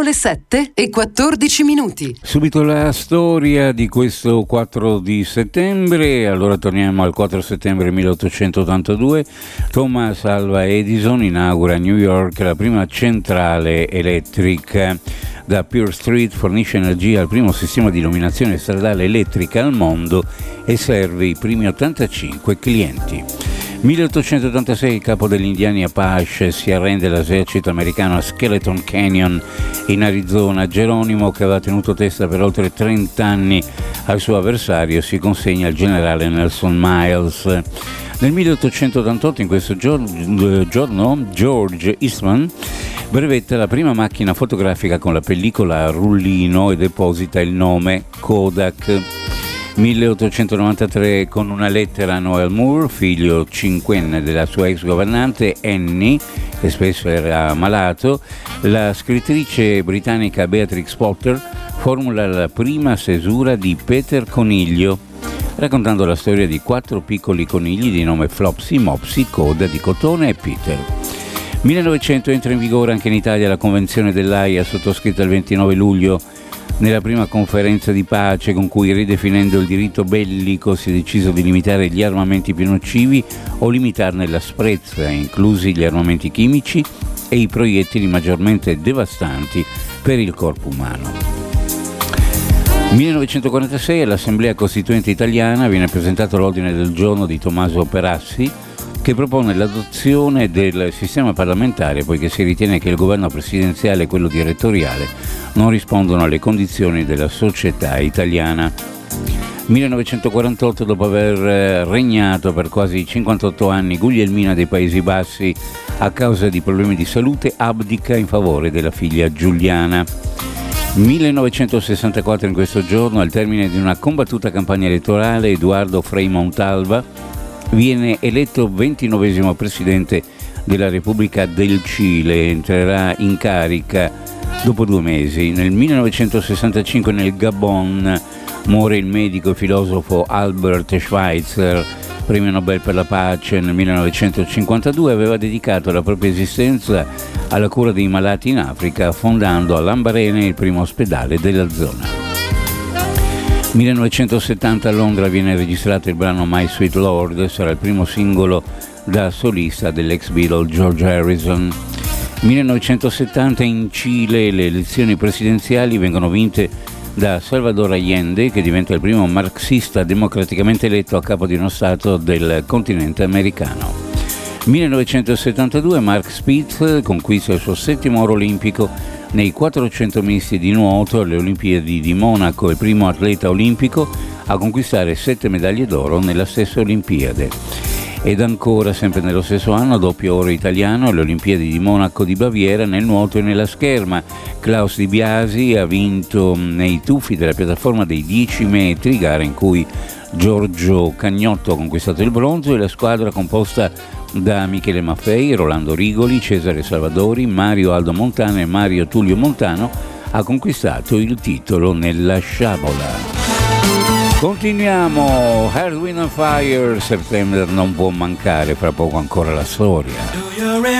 Sono le 7:14. Subito la storia di questo 4 di settembre. Allora torniamo al 4 settembre 1882. Thomas Alva Edison inaugura a New York la prima centrale elettrica. Da Pure Street fornisce energia al primo sistema di illuminazione stradale elettrica al mondo e serve i primi 85 clienti. 1886 il capo degli indiani Apache si arrende all'esercito americano a Skeleton Canyon in Arizona. Geronimo, che aveva tenuto testa per oltre 30 anni al suo avversario, si consegna al generale Nelson Miles. Nel 1888 in questo giorno George Eastman brevetta la prima macchina fotografica con la pellicola a rullino e deposita il nome Kodak. 1893 con una lettera a Noel Moore, figlio cinquenne della sua ex governante Annie, che spesso era malato, la scrittrice britannica Beatrix Potter formula la prima stesura di Peter Coniglio, raccontando la storia di 4 piccoli conigli di nome Flopsy, Mopsy, Coda di Cotone e Peter. 1900 entra in vigore anche in Italia la Convenzione dell'Aia, sottoscritta il 29 luglio. Nella prima conferenza di pace con cui, ridefinendo il diritto bellico, si è deciso di limitare gli armamenti più nocivi o limitarne l'asprezza, inclusi gli armamenti chimici e i proiettili maggiormente devastanti per il corpo umano. 1946 all'Assemblea Costituente Italiana viene presentato l'ordine del giorno di Tommaso Perassi, che propone l'adozione del sistema parlamentare, poiché si ritiene che il governo presidenziale e quello direttoriale non rispondono alle condizioni della società italiana. 1948, dopo aver regnato per quasi 58 anni, Guglielmina dei Paesi Bassi, a causa di problemi di salute, abdica in favore della figlia Giuliana. 1964, in questo giorno, al termine di una combattuta campagna elettorale, Eduardo Frei Montalva viene eletto 29° presidente della Repubblica del Cile. Entrerà in carica dopo 2 mesi. Nel 1965 nel Gabon muore il medico e filosofo Albert Schweitzer, premio Nobel per la pace. Nel 1952 aveva dedicato la propria esistenza alla cura dei malati in Africa, fondando a Lambarene il primo ospedale della zona. 1970 a Londra viene registrato il brano My Sweet Lord, sarà il primo singolo da solista dell'ex Beatle George Harrison. 1970 in Cile le elezioni presidenziali vengono vinte da Salvador Allende, che diventa il primo marxista democraticamente eletto a capo di uno Stato del continente americano. 1972 Mark Spitz conquista il suo 7° oro olimpico nei 400 misti di nuoto alle Olimpiadi di Monaco, il primo atleta olimpico a conquistare 7 medaglie d'oro nella stessa Olimpiade. Ed ancora, sempre nello stesso anno, doppio oro italiano alle Olimpiadi di Monaco di Baviera nel nuoto e nella scherma. Klaus Di Biasi ha vinto nei tuffi della piattaforma dei 10 metri, gara in cui Giorgio Cagnotto ha conquistato il bronzo, e la squadra composta da Michele Maffei, Rolando Rigoli, Cesare Salvadori, Mario Aldo Montano e Mario Tullio Montano ha conquistato il titolo nella sciabola. Continuiamo, Earth, Wind & Fire, settembre non può mancare, fra poco ancora la storia.